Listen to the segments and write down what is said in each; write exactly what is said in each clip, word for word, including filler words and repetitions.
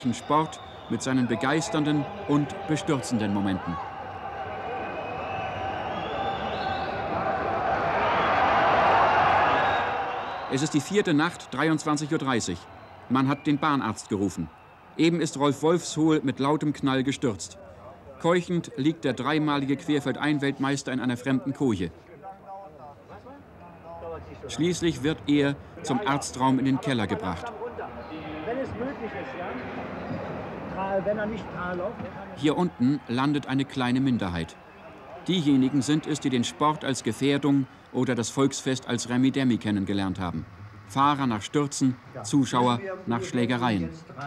Sport mit seinen begeisternden und bestürzenden Momenten. Es ist die vierte Nacht, dreiundzwanzig Uhr dreißig. Man hat den Bahnarzt gerufen. Eben ist Rolf Wolfshohl mit lautem Knall gestürzt. Keuchend liegt der dreimalige Querfeldein-Weltmeister in einer fremden Koje. Schließlich wird er zum Arztraum in den Keller gebracht. Wenn es möglich ist, ja. Wenn er nicht läuft. Hier unten landet eine kleine Minderheit. Diejenigen sind es, die den Sport als Gefährdung oder das Volksfest als Remi-Demi kennengelernt haben. Fahrer nach Stürzen, Zuschauer nach Schlägereien.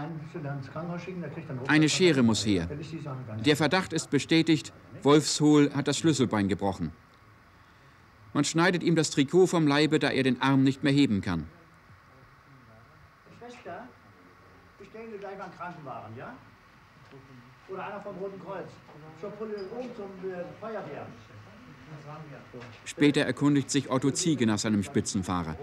Eine Schere muss her. Der Verdacht ist bestätigt, Wolfshohl hat das Schlüsselbein gebrochen. Man schneidet ihm das Trikot vom Leibe, da er den Arm nicht mehr heben kann. Schwester, bestellen Sie gleich mal einen Krankenwagen, ja? Oder einer vom Roten Kreuz. Zur Polizei, zum äh, Feuerwehr. Später erkundigt sich Otto Ziege nach seinem Spitzenfahrer.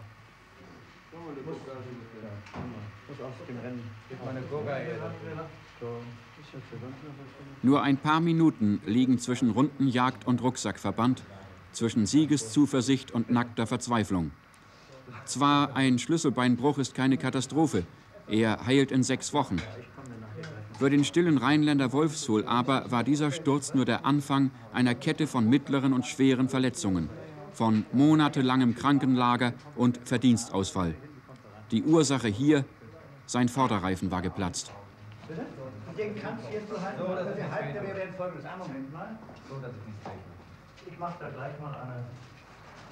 Nur ein paar Minuten liegen zwischen Rundenjagd und Rucksackverband, zwischen Siegeszuversicht und nackter Verzweiflung. Zwar ein Schlüsselbeinbruch ist keine Katastrophe, er heilt in sechs Wochen. Für den stillen Rheinländer Wolfshohl aber war dieser Sturz nur der Anfang einer Kette von mittleren und schweren Verletzungen, von monatelangem Krankenlager und Verdienstausfall. Die Ursache hier, sein Vorderreifen war geplatzt. Den kannst du jetzt so halten, wir halten, wir werden folgendes. Einen Moment mal. Ich mach da gleich mal eine.